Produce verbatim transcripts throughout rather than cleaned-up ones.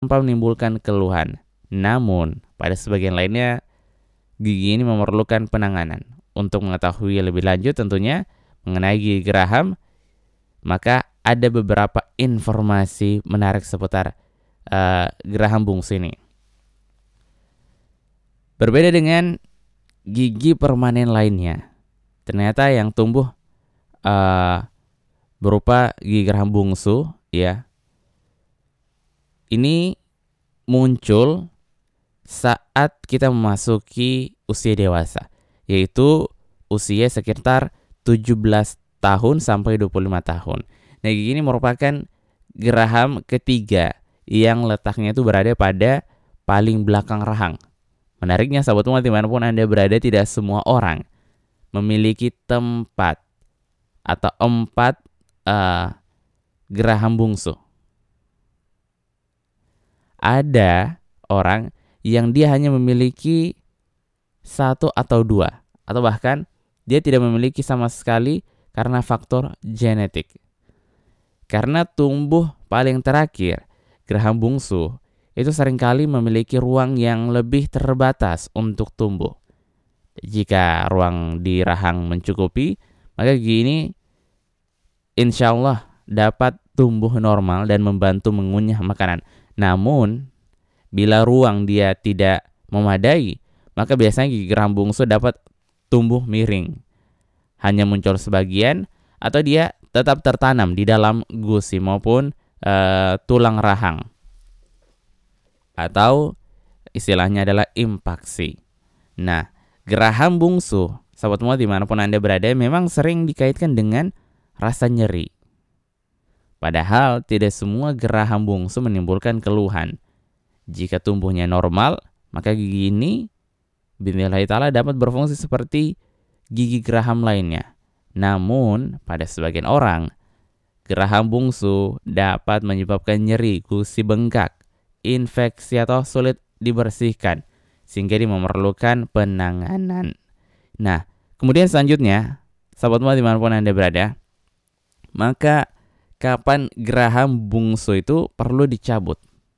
tanpa menimbulkan keluhan. Namun, pada sebagian lainnya, gigi ini memerlukan penanganan. Untuk mengetahui lebih lanjut tentunya mengenai gigi geraham, maka ada beberapa informasi menarik seputar uh, geraham bungsu ini. Berbeda dengan gigi permanen lainnya, ternyata yang tumbuh uh, berupa gigi geraham bungsu, ya, ini muncul saat kita memasuki usia dewasa, yaitu usia sekitar tujuh belas tahun sampai dua puluh lima tahun. Nah, gigi ini merupakan geraham ketiga yang letaknya itu berada pada paling belakang rahang. Menariknya, sahabat umat dimanapun Anda berada, tidak semua orang memiliki tempat atau empat uh, geraham bungsu. Ada orang yang dia hanya memiliki satu atau dua, atau bahkan dia tidak memiliki sama sekali karena faktor genetik. Karena tumbuh paling terakhir, geraham bungsu itu seringkali memiliki ruang yang lebih terbatas untuk tumbuh. Jika ruang di rahang mencukupi, maka gigi ini insya Allah dapat tumbuh normal dan membantu mengunyah makanan. Namun, bila ruang dia tidak memadai, maka biasanya gigi geraham bungsu dapat tumbuh miring. Hanya muncul sebagian atau dia tetap tertanam di dalam gusi maupun e, tulang rahang. Atau istilahnya adalah impaksi. Nah, geraham bungsu, sahabat semua dimanapun Anda berada, memang sering dikaitkan dengan rasa nyeri. Padahal tidak semua geraham bungsu menimbulkan keluhan. Jika tumbuhnya normal, maka gigi ini biidznillah ta'ala dapat berfungsi seperti gigi geraham lainnya. Namun, pada sebagian orang, geraham bungsu dapat menyebabkan nyeri, gusi bengkak, infeksi atau sulit dibersihkan, sehingga dia memerlukan penanganan. Nah, kemudian selanjutnya, sahabat semua dimanapun Anda berada, maka kapan geraham bungsu itu perlu dicabut?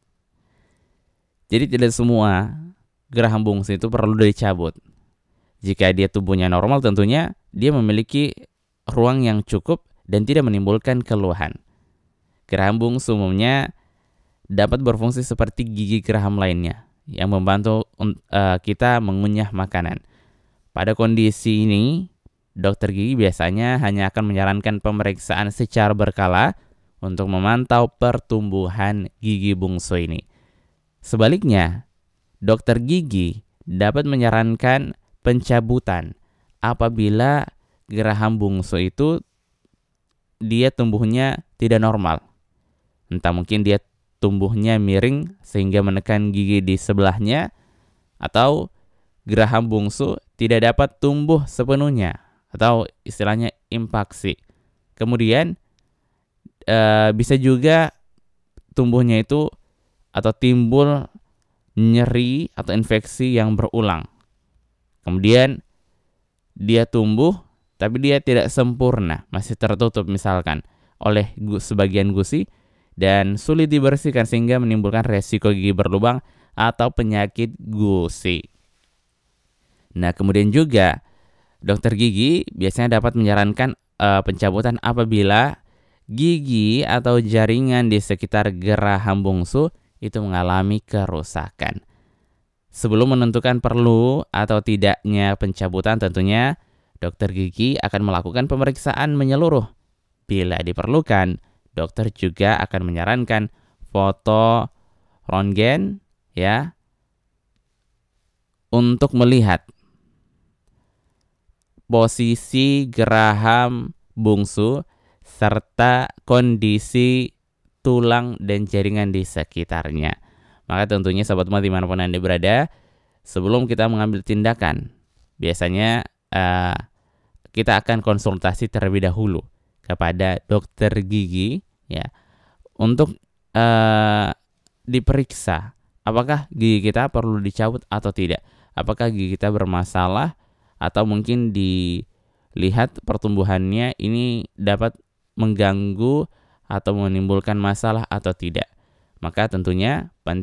Jadi tidak semua geraham bungsu itu perlu dicabut. Jika dia tumbuhnya normal, tentunya dia memiliki ruang yang cukup dan tidak menimbulkan keluhan. Geraham bungsu umumnya dapat berfungsi seperti gigi geraham lainnya yang membantu uh, kita mengunyah makanan. Pada kondisi ini, dokter gigi biasanya hanya akan menyarankan pemeriksaan secara berkala untuk memantau pertumbuhan gigi bungsu ini. Sebaliknya, dokter gigi dapat menyarankan pencabutan apabila geraham bungsu itu dia tumbuhnya tidak normal. Entah mungkin dia tumbuhnya miring sehingga menekan gigi di sebelahnya, atau geraham bungsu tidak dapat tumbuh sepenuhnya, atau istilahnya impaksi. Kemudian e, bisa juga tumbuhnya itu atau timbul nyeri atau infeksi yang berulang. Kemudian dia tumbuh tapi dia tidak sempurna, masih tertutup misalkan oleh sebagian gusi dan sulit dibersihkan sehingga menimbulkan resiko gigi berlubang atau penyakit gusi. Nah, kemudian juga dokter gigi biasanya dapat menyarankan uh, pencabutan apabila gigi atau jaringan di sekitar geraham bungsu itu mengalami kerusakan. Sebelum menentukan perlu atau tidaknya pencabutan, tentunya dokter gigi akan melakukan pemeriksaan menyeluruh. Bila diperlukan, dokter juga akan menyarankan foto röntgen ya untuk melihat posisi geraham bungsu serta kondisi tulang dan jaringan di sekitarnya. Maka tentunya sahabat umat dimanapun Anda berada, sebelum kita mengambil tindakan, biasanya uh, kita akan konsultasi terlebih dahulu kepada dokter gigi ya untuk uh, diperiksa apakah gigi kita perlu dicabut atau tidak, apakah gigi kita bermasalah atau mungkin dilihat pertumbuhannya ini dapat mengganggu atau menimbulkan masalah atau tidak. Maka tentunya